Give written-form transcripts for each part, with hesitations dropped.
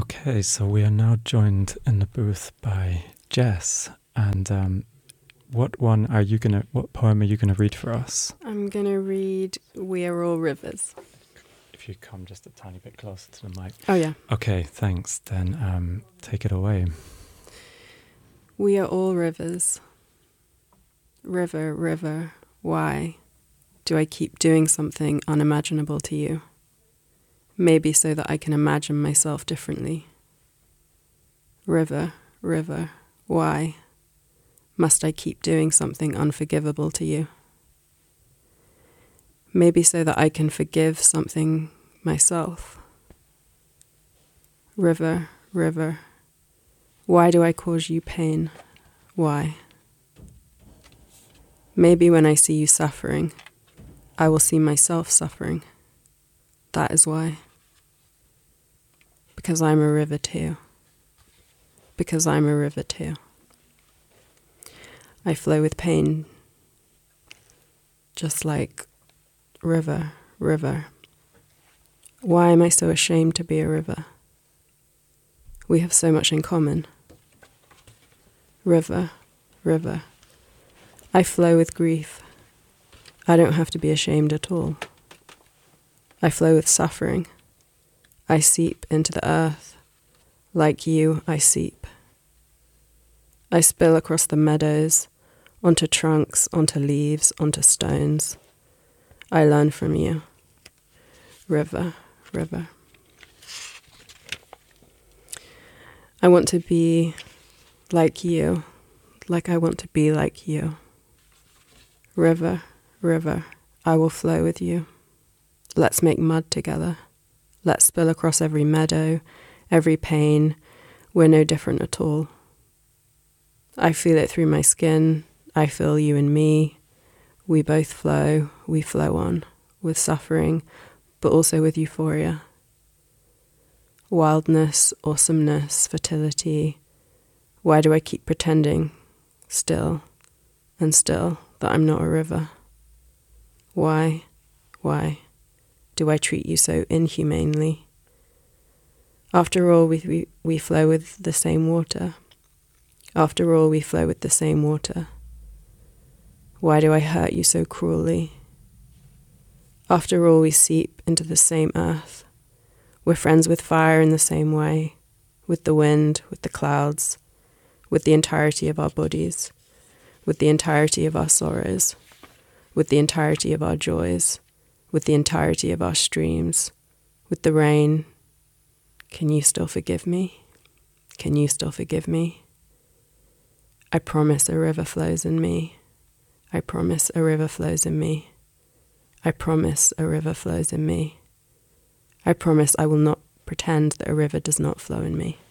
Okay, so we are now joined in the booth by Jess. And what poem are you gonna read for us? I'm gonna read We Are All Rivers. If you come just a tiny bit closer to the mic. Oh yeah. Okay, thanks. Then take it away. We are all rivers. River, river, why do I keep doing something unimaginable to you? Maybe so that I can imagine myself differently. River, river, why must I keep doing something unforgivable to you? Maybe so that I can forgive something myself. River, river, why do I cause you pain? Why? Maybe when I see you suffering, I will see myself suffering. That is why. Because I'm a river too. Because I'm a river too. I flow with pain, just like river, river. Why am I so ashamed to be a river? We have so much in common. River, river. I flow with grief. I don't have to be ashamed at all. I flow with suffering. I seep into the earth. Like you, I seep. I spill across the meadows, onto trunks, onto leaves, onto stones. I learn from you. River, river. I want to be like you, like I want to be like you. River, river, I will flow with you. Let's make mud together. Let's spill across every meadow, every pain. We're no different at all. I feel it through my skin. I feel you and me. We both flow. We flow on with suffering, but also with euphoria. Wildness, awesomeness, fertility. Why do I keep pretending still and still that I'm not a river? Why do I treat you so inhumanely? After all, we flow with the same water. After all, we flow with the same water. Why do I hurt you so cruelly? After all, we seep into the same earth. We're friends with fire in the same way, with the wind, with the clouds, with the entirety of our bodies, with the entirety of our sorrows, with the entirety of our joys, with the entirety of our streams, with the rain. Can you still forgive me? Can you still forgive me? I promise a river flows in me. I promise a river flows in me. I promise a river flows in me. I promise I will not pretend that a river does not flow in me.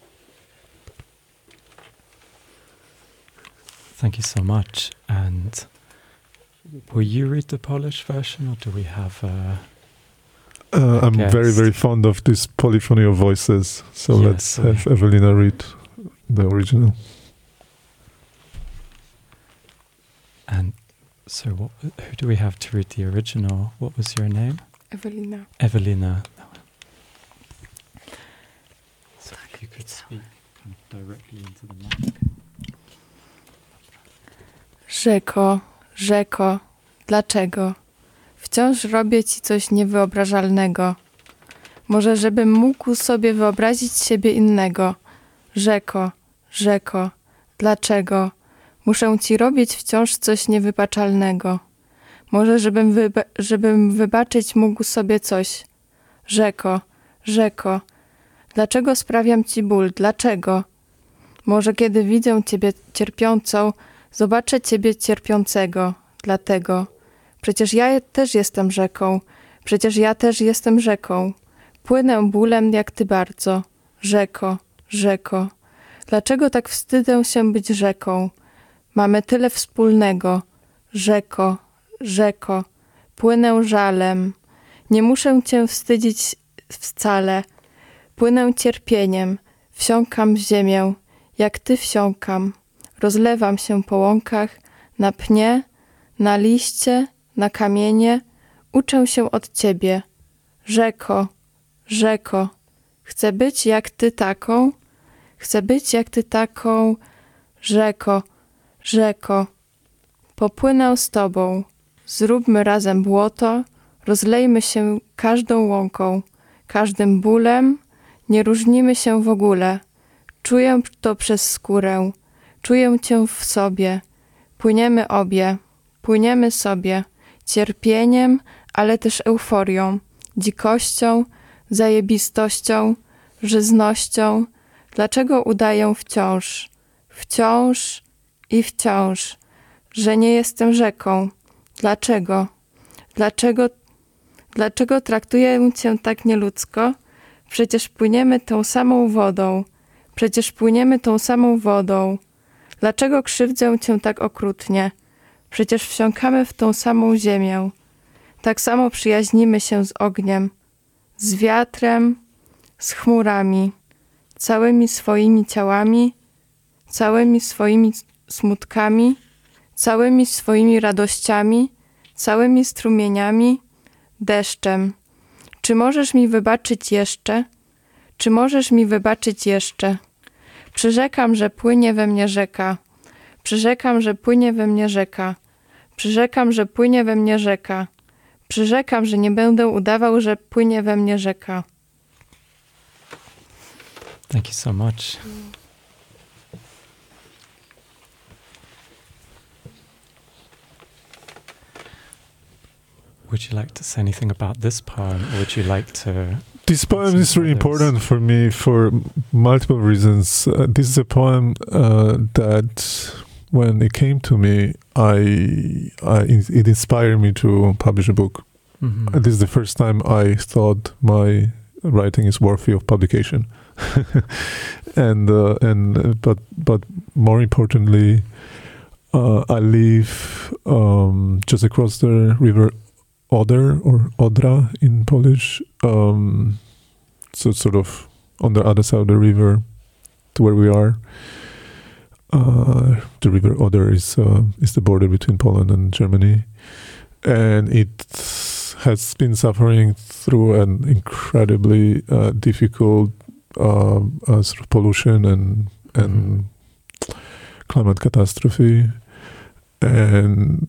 Thank you so much. And will you read the Polish version, or do we have I'm guest? very, very fond of this polyphony of voices. So Yes, let's have Ewelina read the original. And so who do we have to read the original? What was your name? Ewelina. Ewelina. So if you could speak kind of directly into the mic. Rzeko, rzeko, dlaczego? Wciąż robię ci coś niewyobrażalnego. Może żebym mógł sobie wyobrazić siebie innego. Rzeko, rzeko, dlaczego? Muszę ci robić wciąż coś niewybaczalnego. Może żebym wybaczyć mógł sobie coś. Rzeko, rzeko, dlaczego sprawiam ci ból? Dlaczego? Może kiedy widzę ciebie cierpiącą, zobaczę ciebie cierpiącego. Dlatego. Przecież ja też jestem rzeką. Przecież ja też jestem rzeką. Płynę bólem jak ty bardzo. Rzeko, rzeko. Dlaczego tak wstydzę się być rzeką? Mamy tyle wspólnego. Rzeko, rzeko. Płynę żalem. Nie muszę cię wstydzić wcale. Płynę cierpieniem. Wsiąkam w ziemię. Jak ty wsiąkam. Rozlewam się po łąkach, na pnie, na liście, na kamienie. Uczę się od ciebie. Rzeko, rzeko, Chcę być jak ty taką, chcę być jak ty taką, rzeko, rzeko. Popłynę z tobą, zróbmy razem błoto, rozlejmy się każdą łąką, każdym bólem, nie różnimy się w ogóle. Czuję to przez skórę, czuję cię w sobie. Płyniemy obie, płyniemy sobie, cierpieniem, ale też euforią, dzikością, zajebistością, żyznością. Dlaczego udaję wciąż, wciąż i wciąż, że nie jestem rzeką? Dlaczego? Dlaczego traktuję cię tak nieludzko? Przecież płyniemy tą samą wodą. Przecież płyniemy tą samą wodą. Dlaczego krzywdzę cię tak okrutnie? Przecież wsiąkamy w tą samą ziemię. Tak samo przyjaźnimy się z ogniem, z wiatrem, z chmurami, całymi swoimi ciałami, całymi swoimi smutkami, całymi swoimi radościami, całymi strumieniami, deszczem. Czy możesz mi wybaczyć jeszcze? Czy możesz mi wybaczyć jeszcze? Przyrzekam, że płynie we mnie rzeka. Przyrzekam, że płynie we mnie rzeka. Przyrzekam, że płynie we mnie rzeka. Przyrzekam, że nie będę udawał, że płynie we mnie rzeka. Thank you so much. Would you like to say anything about this poem, or would you like to... This poem is really important for me for multiple reasons. This is a poem that, when it came to me, it inspired me to publish a book. Mm-hmm. This is the first time I thought my writing is worthy of publication, but more importantly, I live just across the river Oder or Odra in Polish, so sort of on the other side of the river to where we are. The river Oder is the border between Poland and Germany, and it has been suffering through an incredibly difficult sort of pollution and climate catastrophe, and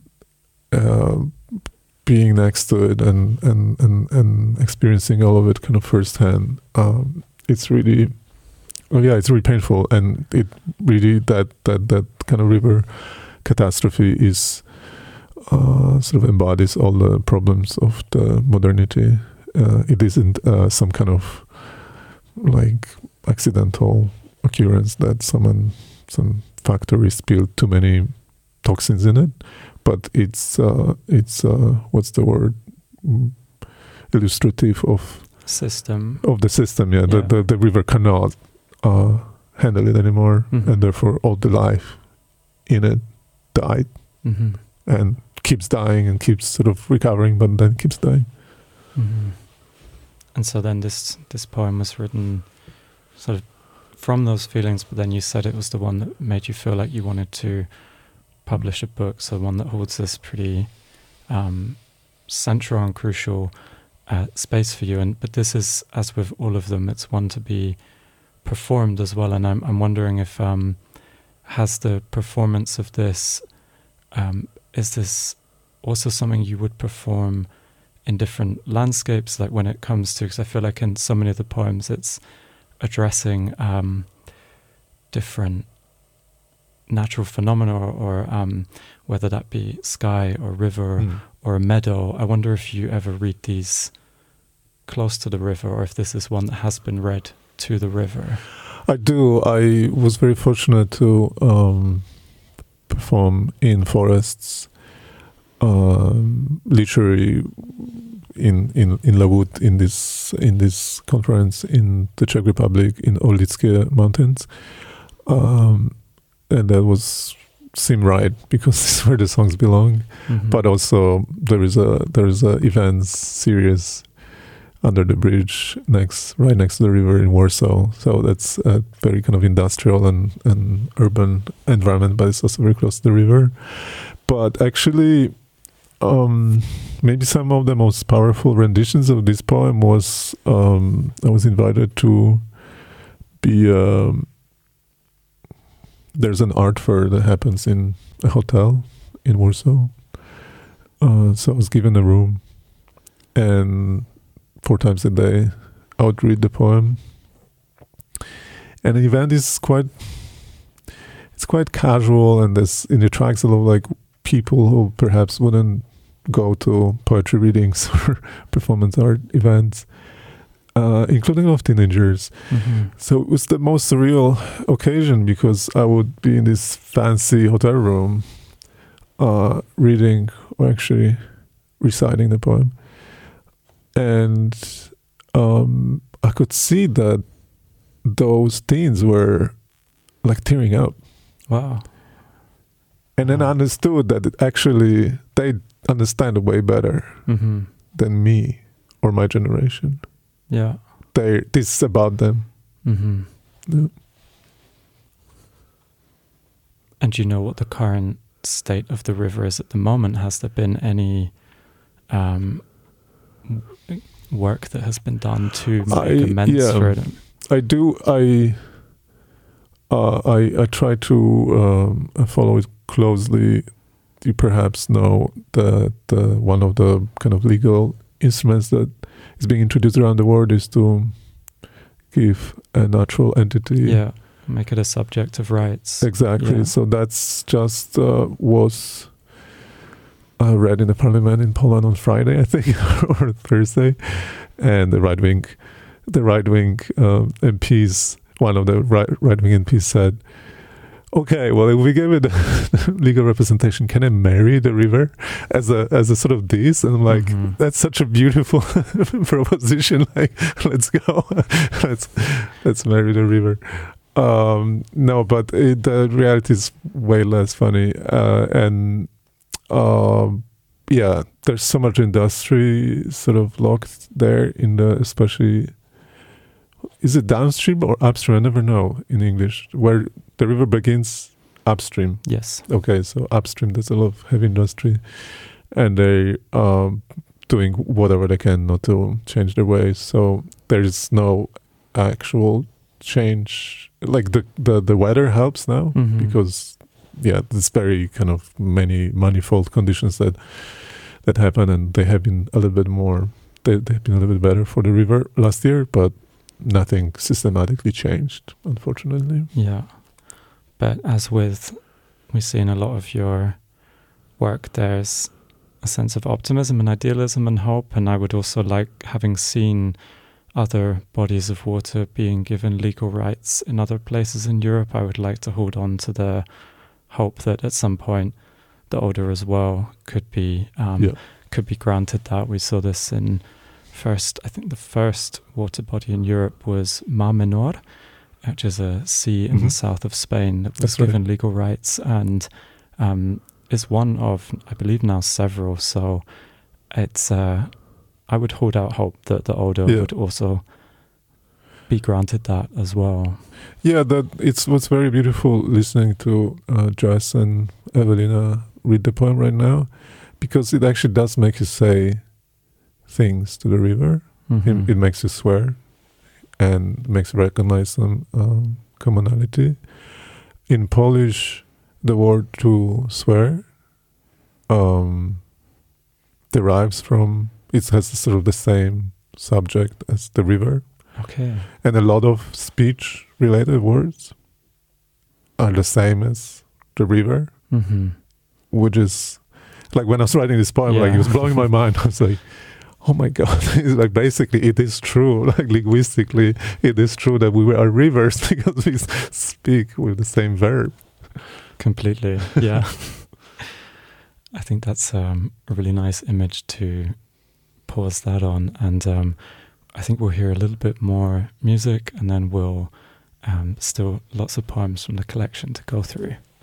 being next to it and experiencing all of it kind of firsthand, it's really, it's really painful, and it really that kind of river catastrophe is sort of embodies all the problems of the modernity. It isn't some kind of like accidental occurrence that some factory spilled too many toxins in it, but it's what's the word? Illustrative of System. Of the system, yeah. Yeah. The river cannot handle it anymore, Mm-hmm. and therefore all the life in it died, Mm-hmm. and keeps dying and keeps sort of recovering, but then keeps dying. Mm-hmm. And so then this poem was written sort of from those feelings, but then you said it was the one that made you feel like you wanted to publish a book, so one that holds this pretty central and crucial space for you. But this is, as with all of them, it's one to be performed as well. And I'm wondering if has the performance of this, is this also something you would perform in different landscapes, like when it comes to, because I feel like in so many of the poems it's addressing different natural phenomena, or whether that be sky or river or a meadow. I wonder if you ever read these close to the river, or if this is one that has been read to the river. I do. I was very fortunate to perform in forests, literally in Łódź, in this conference in the Czech Republic in Orlickie Mountains, and that seemed right because this is where the songs belong. Mm-hmm. But also there is a events series under the bridge right next to the river in Warsaw. So that's a very kind of industrial and urban environment, but it's also very close to the river. But actually, maybe some of the most powerful renditions of this poem was I was invited to be there's an art fair that happens in a hotel in Warsaw. So I was given a room, and 4 times a day I would read the poem. And the event is quite casual, and it attracts a lot of like people who perhaps wouldn't go to poetry readings or performance art events, including a lot of teenagers. Mm-hmm. So it was the most surreal occasion because I would be in this fancy hotel room reading, or actually reciting the poem. And I could see that those teens were like tearing up. Wow. And then I understood that actually they understand it way better Mm-hmm. than me or my generation. Yeah. This is about them. Mm-hmm. Yeah. And do you know what the current state of the river is at the moment? Has there been any work that has been done to make amends for it? I do. I try to follow it closely. You perhaps know that one of the kind of legal instruments that is being introduced around the world is to give a natural entity. Yeah, make it a subject of rights. Exactly. Yeah. So that's just was read in the parliament in Poland on Friday, I think, or Thursday, and the right wing MPs, one of the right wing MPs said, "Okay, well, if we give it legal representation, can I marry the river as a sort of this?" And I'm like, that's such a beautiful proposition. Like, let's go, let's marry the river. No, but the reality is way less funny, and yeah, there's so much industry sort of locked there in the, especially, is it downstream or upstream? I never know in English where the river begins. Upstream. Yes. Okay, so upstream, there's a lot of heavy industry, and they doing whatever they can not to change their ways. So there is no actual change. Like the weather helps now because there's very kind of many manifold conditions that happen, and they have been a little bit more. They've been a little bit better for the river last year, but nothing systematically changed, unfortunately. Yeah. But as with, we see in a lot of your work, there's a sense of optimism and idealism and hope. And I would also like, having seen other bodies of water being given legal rights in other places in Europe, I would like to hold on to the hope that at some point the Oder as well could be granted that. We saw this in I think the first water body in Europe was Mar Menor, which is a sea in the south of Spain that was given legal rights, and is one of, I believe now, several. So it's I would hold out hope that the Oder would also be granted that as well. Yeah, that it's what's very beautiful listening to Jess and Evelina read the poem right now, because it actually does make you say things to the river. It makes you swear and makes you recognize some commonality. In Polish, the word to swear derives from, it has sort of the same subject as the river. Okay. And a lot of speech related words are the same as the river, which is like, when I was writing this poem, like, it was blowing my mind. I was like, oh my God, it's like, basically it is true, like linguistically it is true that we are rivers because we speak with the same verb. Completely, yeah. I think that's a really nice image to pause that on, and I think we'll hear a little bit more music, and then we'll still lots of poems from the collection to go through.